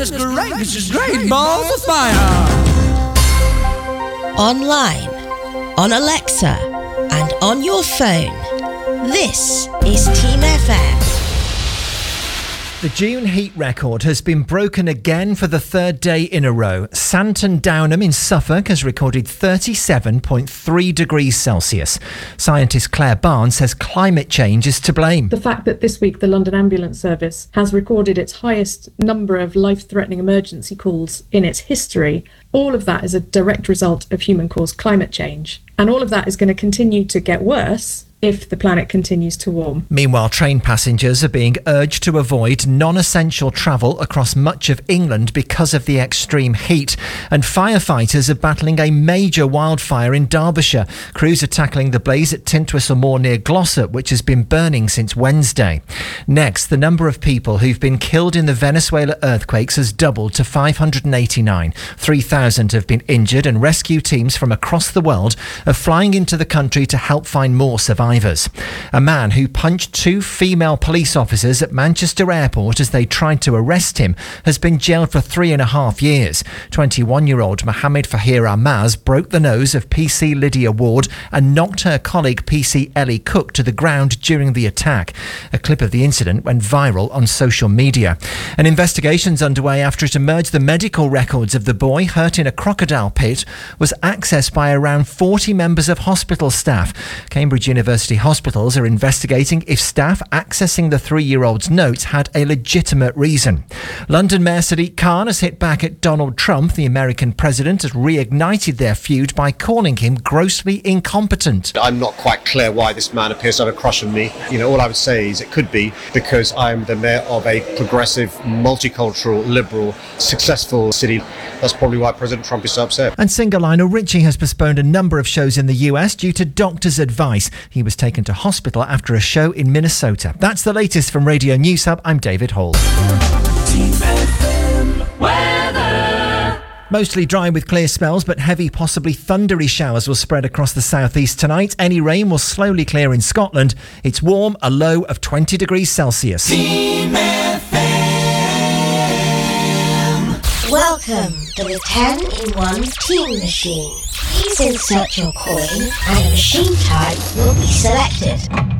goodness great balls of fire. Online, on Alexa, and on your phone. This is Team FM. The June heat record has been broken again for the third day in a row. Santon Downham in Suffolk has recorded 37.3 degrees Celsius. Scientist Claire Barnes says climate change is to blame. The fact that this week the London Ambulance Service has recorded its highest number of life-threatening emergency calls in its history, all of that is a direct result of human-caused climate change. And all of that is going to continue to get worse if the planet continues to warm. Meanwhile, train passengers are being urged to avoid non-essential travel across much of England because of the extreme heat. And firefighters are battling a major wildfire in Derbyshire. Crews are tackling the blaze at Tintwistle Moor near Glossop, which has been burning since Wednesday. Next, the number of people who've been killed in the Venezuela earthquakes has doubled to 589. 3,000 have been injured, and rescue teams from across the world are flying into the country to help find more survivors. A man who punched two female police officers at Manchester Airport as they tried to arrest him has been jailed for 3.5 years. 21-year-old Mohammed Fahir Ahmaz broke the nose of PC Lydia Ward and knocked her colleague PC Ellie Cook to the ground during the attack. A clip of the incident went viral on social media. An investigation's underway after it emerged the medical records of the boy hurt in a crocodile pit was accessed by around 40 members of hospital staff. Cambridge University hospitals are investigating if staff accessing the 3-year-old's notes had a legitimate reason. London Mayor Sadiq Khan has hit back at Donald Trump. The American president has reignited their feud by calling him grossly incompetent. I'm not quite clear why this man appears to have a crush on me. All I would say is it could be because I'm the mayor of a progressive, multicultural, liberal, successful city. That's probably why President Trump is so upset. And singer Lionel Richie has postponed a number of shows in the US due to doctors' advice. He was taken to hospital after a show in Minnesota. That's the latest from Radio News Hub. I'm David Hall. Team FM weather. Mostly dry with clear spells, but heavy, possibly thundery showers will spread across the southeast tonight. Any rain will slowly clear in Scotland. It's warm, a low of 20 degrees Celsius. Team FM. Welcome to the 10-in-1 Team Machine. Please insert your coin and a machine type will be selected.